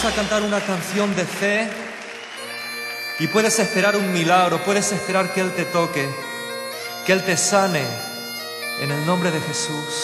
Vamos a cantar una canción de fe y puedes esperar un milagro, puedes esperar que Él te toque, que Él te sane en el nombre de Jesús.